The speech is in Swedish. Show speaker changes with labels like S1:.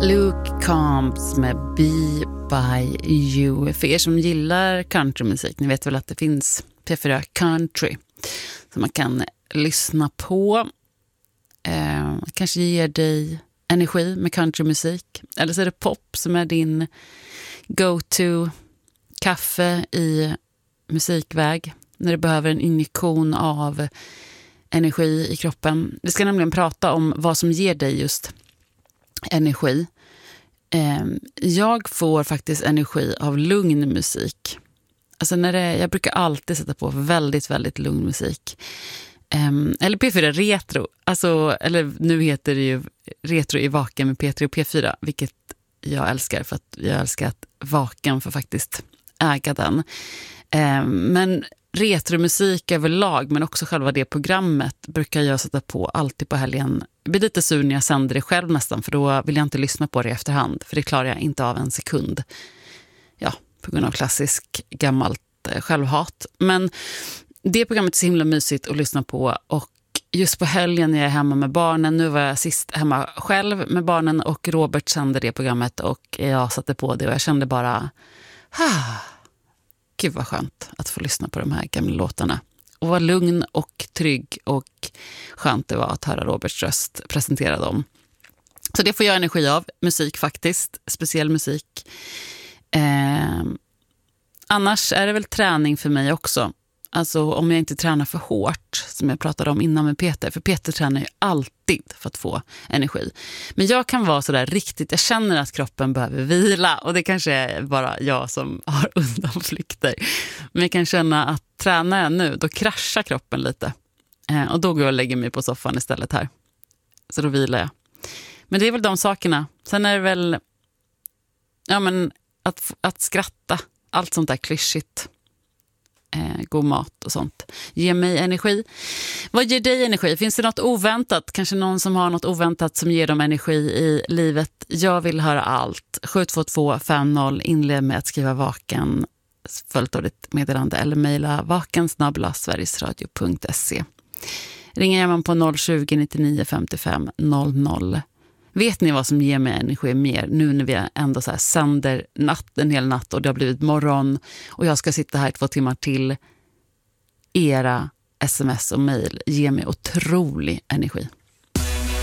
S1: Luke Combs med Be By You. För er som gillar countrymusik, ni vet väl att det finns P4 Country som man kan lyssna på. Kanske ger dig energi med countrymusik. Eller så är det pop som är din go-to kaffe i musikväg. När du behöver en injektion av energi i kroppen. Vi ska nämligen prata om vad som ger dig just energi. Jag får faktiskt energi av lugn musik. Alltså jag brukar alltid sätta på väldigt, väldigt lugn musik. Eller P4 Retro. Alltså, eller nu heter det ju Retro i Vaken med P3 och P4. Vilket jag älskar, för att jag älskar att Vaken får faktiskt äga den. Men retromusik överlag, men också själva det programmet brukar jag sätta på alltid på helgen. Jag blir lite sur när jag sänder det själv nästan, för då vill jag inte lyssna på det i efterhand. För det klarar jag inte av en sekund. Ja, på grund av klassisk gammalt självhat. Men det programmet är så himla mysigt att lyssna på, och just på helgen när jag är hemma med barnen, nu var jag sist hemma själv med barnen och Robert sände det programmet och jag satte på det och jag kände bara gud vad skönt att få lyssna på de här gamla låtarna. Och vad lugn och trygg och skönt det var att höra Roberts röst presentera dem. Så det får jag energi av, musik faktiskt, speciell musik. Annars är det väl träning för mig också. Alltså om jag inte tränar för hårt, som jag pratade om innan med Peter. För Peter tränar ju alltid för att få energi. Men jag kan vara sådär riktigt, jag känner att kroppen behöver vila. Och det kanske är bara jag som har undanflykter. Men jag kan känna att tränar jag nu, då kraschar kroppen lite. Och då går jag och lägger mig på soffan istället här. Så då vilar jag. Men det är väl de sakerna. Sen är det väl att skratta. Allt sånt där klyschigt. God mat och sånt. Ge mig energi. Vad ger dig energi? Finns det något oväntat? Kanske någon som har något oväntat som ger dem energi i livet? Jag vill höra allt. 72250. Inled med att skriva Vaken. Följt av ditt meddelande eller mejla vaken@sverigesradio.se. Ringer man på 020 99 55 00. Vet ni vad som ger mig energi mer nu när vi ändå så här sänder en hel natt och det har blivit morgon och jag ska sitta här 2 timmar till? Era sms och mejl ger mig otrolig energi.